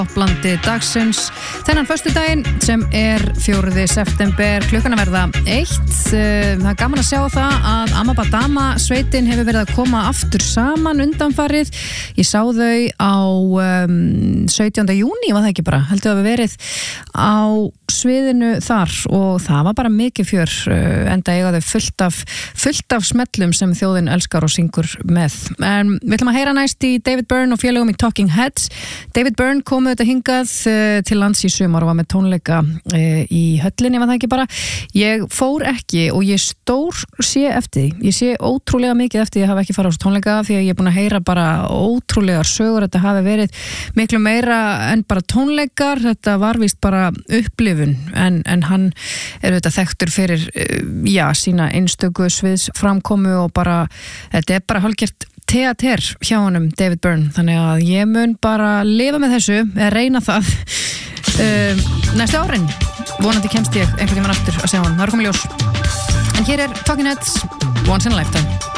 Blandi dagsins þennan föstudaginn sem 4. september klukkan að verða 1. Það gaman að sjá það að Amabadama sveitin hefur verið að koma aftur saman undanfarið. Ég sá þau á 17. júní, var það ekki bara? Heldur að við verið á sviðinu þar og það var bara mikið fjör, enda eiga þau fullt af smellum sem þjóðin elskar og syngur með. En við ætlum að heyra næst í David Byrne og félögum í Talking Heads. David Byrne kom þetta hingað til lands í sumar og var með tónleika í höllinni, var það ekki bara? Ég fór ekki og ég sé eftir því. Ég sé ótrúlega mikið eftir því að hafa ekki farið á tónleika því að ég er búin að heyra bara ótrúlegar sögur. Þetta hafi verið miklu meira en bara tónleikar. Þetta var víst bara upplifun en hann er auðvitað þekktur fyrir sína einstöku sviðs framkomu og bara, þetta er bara hálfgert teater hjá honum David Byrne, þannig að ég mun bara lifa með þessu, eða reyna það næstu árin vonandi kemst ég einhvern tímann aftur að sjá hann, það er komið ljós en hér er Talking Heads, Once in a Lifetime.